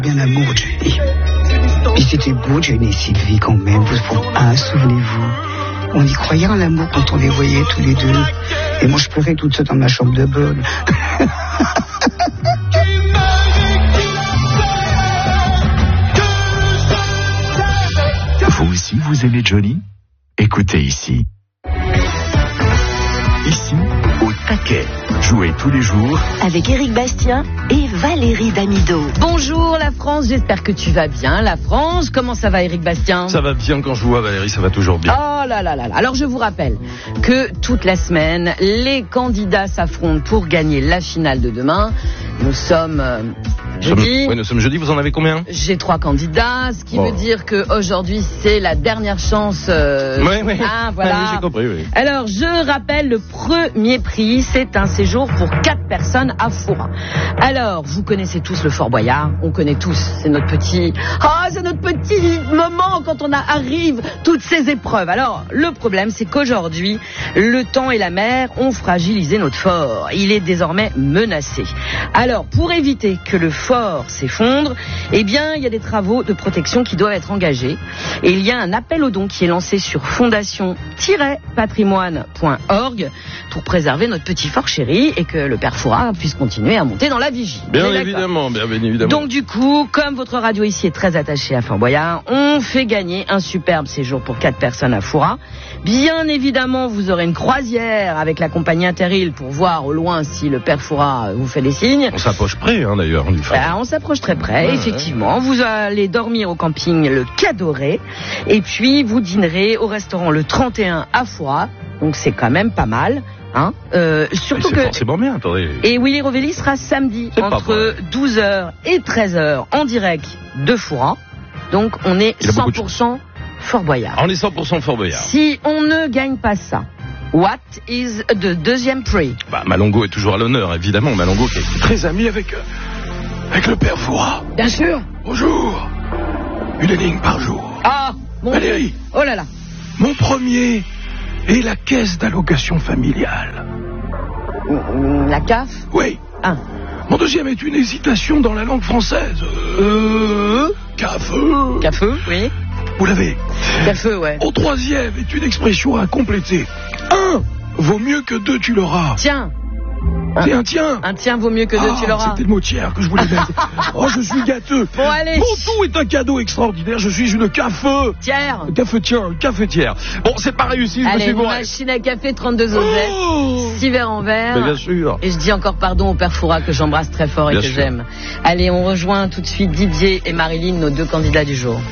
Bien l'amour, Jenny. Puis c'était beau, Jenny et Sylvie, quand même. Souvenez-vous. On y croyait en l'amour quand on les voyait tous les deux. Et moi, je pleurais toute seule dans ma chambre de bonne. Vous aussi, vous aimez Johnny? Écoutez ici. Ici, au taquet. Jouez tous les jours avec Éric Bastien et Valérie Damido. Bonjour la France, j'espère que tu vas bien. La France, comment ça va Éric Bastien? Ça va bien quand je vous vois Valérie, ça va toujours bien. Oh là là là là. Alors je vous rappelle que toute la semaine, les candidats s'affrontent pour gagner la finale de demain. Nous sommes jeudi. Nous sommes jeudi, vous en avez combien? J'ai 3 candidats, ce qui veut dire qu'aujourd'hui c'est la dernière chance. Oui. Hein, voilà. Oui, j'ai compris, oui. Alors je rappelle le premier prix, c'est un séjour pour 4 personnes à Foura. Alors, vous connaissez tous le Fort Boyard, on connaît tous, c'est notre petit moment quand on arrive toutes ces épreuves. Alors, le problème, c'est qu'aujourd'hui, le temps et la mer ont fragilisé notre fort. Il est désormais menacé. Alors, pour éviter que le fort s'effondre, eh bien, il y a des travaux de protection qui doivent être engagés. Et il y a un appel aux dons qui est lancé sur fondation-patrimoine.org pour préserver notre petit fort chéri et que le père Foura puisse continuer à monter dans la vigie. Bien évidemment. Donc du coup, comme votre radio ici est très attachée à Fort Boyard, on fait gagner un superbe séjour pour 4 personnes à Foura. Bien évidemment, vous aurez une croisière avec la compagnie Interrail pour voir au loin si le père Foura vous fait des signes. On s'approche près d'ailleurs. On s'approche très près, effectivement. Vous allez dormir au camping le Cadoré et puis vous dînerez au restaurant le 31 à Foura. Donc c'est quand même pas mal. Hein, surtout c'est forcément bien, attendez. Et Willy Rovelli sera samedi entre 12h et 13h en direct de Foura. Donc on est 100% Fort Boyard. On est 100% Fort Boyard. Si on ne gagne pas ça, what is the deuxième prix? Malongo est toujours à l'honneur, évidemment. Malongo qui est très ami avec le père Foura. Bien sûr. Bonjour. Une énigme par jour. Ah, bon. Valérie. Oh là là. Mon premier est la caisse d'allocation familiale. La CAF? Oui. Ah. Mon deuxième est une hésitation dans la langue française. Cafeux. Cafeux, oui. Vous l'avez. Cafeux, ouais. Au troisième est une expression à compléter. 1 vaut mieux que 2, tu l'auras. Tiens. Un tien vaut mieux que 2, tu l'auras. C'était le mot tiers que je voulais mettre. Oh, je suis gâteux. Bon, allez. Mon tout est un cadeau extraordinaire. Je suis une cafetière. Cafetière. Bon, c'est pas réussi. Allez, machine à café, 32 oseilles, 6 verres en verre. Mais bien sûr. Et je dis encore pardon au père Foura que j'embrasse très fort et que j'aime. Allez, on rejoint tout de suite Didier et Marilyn, nos 2 candidats du jour.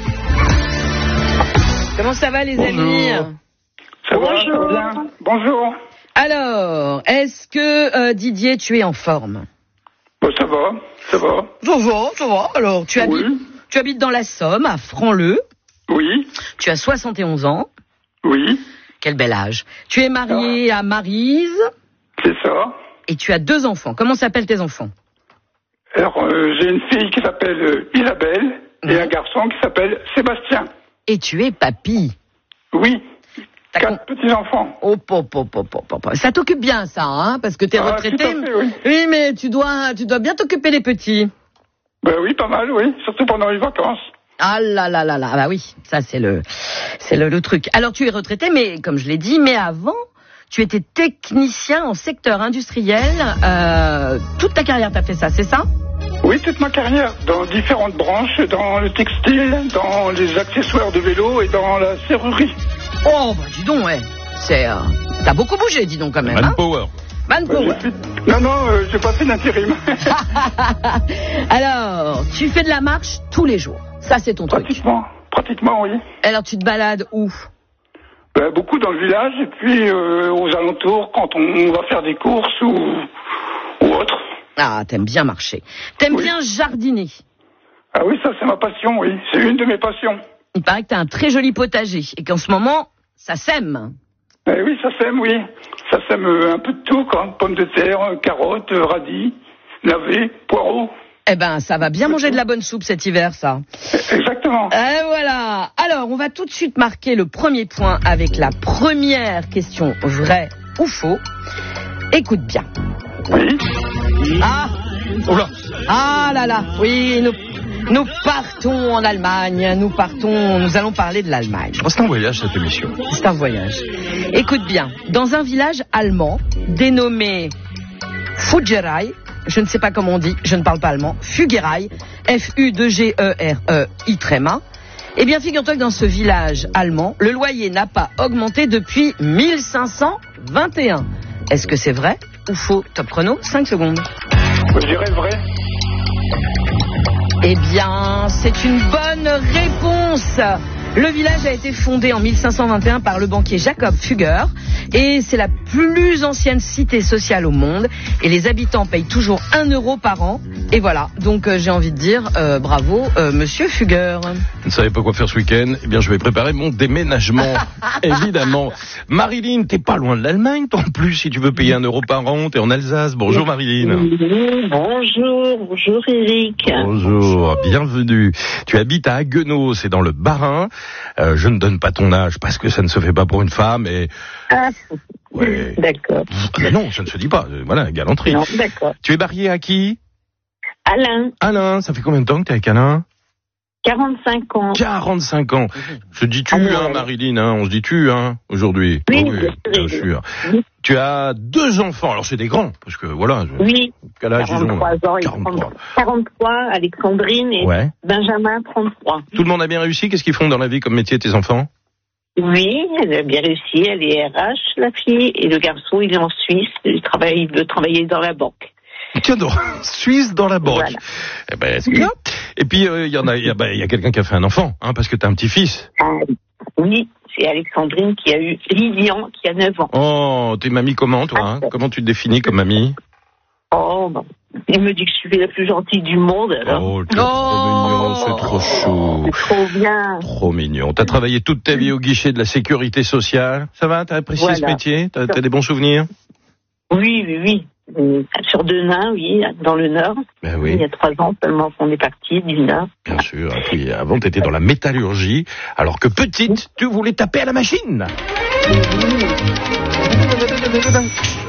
Comment ça va, les amis? Ça va bien. Bonjour. Alors, est-ce que Didier, tu es en forme? Ça va. Ça va. Alors, tu habites dans la Somme, à Franc-le. Oui. Tu as 71 ans. Oui. Quel bel âge. Tu es marié à Maryse. C'est ça. Et tu as 2 enfants. Comment s'appellent tes enfants? Alors, j'ai une fille qui s'appelle Isabelle et un garçon qui s'appelle Sébastien. Et tu es papy? Oui. 4 petits-enfants. Oh, ça t'occupe bien, ça, hein, parce que t'es retraité. Tout à fait, oui. Oui, mais tu dois bien t'occuper des petits. Oui, pas mal, oui. Surtout pendant les vacances. Ah là là là là. Bah oui, ça c'est le truc. Alors tu es retraité, mais comme je l'ai dit, mais avant, tu étais technicien en secteur industriel. Toute ta carrière, t'as fait ça, c'est ça? Oui, toute ma carrière, dans différentes branches, dans le textile, dans les accessoires de vélo et dans la serrurerie. Oh, dis donc, ouais. T'as beaucoup bougé, dis donc, quand même. Manpower. Non, j'ai pas fait d'intérim. Alors, tu fais de la marche tous les jours. Ça, c'est ton truc. Pratiquement, oui. Alors, tu te balades où? Beaucoup dans le village et puis aux alentours quand on va faire des courses ou autre. Ah, t'aimes bien marcher. T'aimes bien jardiner. Ah oui, ça c'est ma passion, oui. C'est une de mes passions. Il paraît que t'as un très joli potager et qu'en ce moment, ça sème. Oui, ça sème, oui. Ça sème un peu de tout, quoi. Pommes de terre, carottes, radis, navets, poireaux. Eh ben, ça va bien manger de la bonne soupe cet hiver, ça. Exactement. Et voilà. Alors, on va tout de suite marquer le premier point avec la première question, vrai ou faux. Écoute bien. Oui. Ah. Oh là. Ah là là. Oui, Nous partons en Allemagne, nous allons parler de l'Allemagne. Oh, c'est un voyage cette émission. C'est un voyage. Écoute bien, dans un village allemand dénommé Fugerei, je ne sais pas comment on dit, je ne parle pas allemand, Fugerei, F-U-2-G-E-R-E-I-A, eh bien figure-toi que dans ce village allemand, le loyer n'a pas augmenté depuis 1521. Est-ce que c'est vrai ou faux? Top chrono, 5 secondes. Je dirais vrai. Eh bien, c'est une bonne réponse. Le village a été fondé en 1521 par le banquier Jacob Fugger et c'est la plus ancienne cité sociale au monde et les habitants payent toujours 1 euro par an. Et voilà, donc j'ai envie de dire bravo monsieur Fugger. Vous ne savez pas quoi faire ce week-end? Eh bien, je vais préparer mon déménagement, évidemment. Marilyn, t'es pas loin de l'Allemagne, toi en plus, si tu veux payer 1 euro par an, t'es en Alsace. Bonjour Marilyn. Bonjour Eric. Bonjour, bienvenue. Tu habites à Haguenau, c'est dans le Bas-Rhin. Je ne donne pas ton âge parce que ça ne se fait pas pour une femme et... Ah, ouais. D'accord. Mais non, ça ne se dit pas. Voilà, galanterie. Non, d'accord. Tu es marié à qui? Alain, ça fait combien de temps que tu es avec Alain? 45 ans. 45 ans. Je dis tu, Marilyn, on se dit tu, aujourd'hui. Oui, oh, oui, bien sûr. Oui. Tu as 2 enfants, alors c'est des grands, parce que voilà. Oui, quel âge 43 ans et 43, Alexandrine et Benjamin, 33. Tout le monde a bien réussi? Qu'est-ce qu'ils font dans la vie comme métier, tes enfants? Oui, elle a bien réussi, elle est RH, la fille, et le garçon, il est en Suisse, il veut travailler dans la banque. Tiens donc, Suisse dans la banque. Voilà. Eh ben, c'est bien. Et puis, il y a quelqu'un qui a fait un enfant, parce que t'as un petit-fils. Oui, c'est Alexandrine qui a eu Lilian, qui a 9 ans. Oh, t'es mamie comment, toi? Comment tu te définis comme mamie? Oh, bon. Il me dit que je suis la plus gentille du monde, alors. Oh, t'es trop mignon, c'est trop chou. C'est trop bien. Trop mignon. T'as travaillé toute ta vie au guichet de la sécurité sociale. Ça va? T'as apprécié ce métier? T'as des bons souvenirs? Oui. Sur Denain, oui, dans le Nord. Ben oui. Il y a 3 ans seulement qu'on est parti du Nord. Bien sûr. Et puis avant, t'étais dans la métallurgie, alors que petite, tu voulais taper à la machine.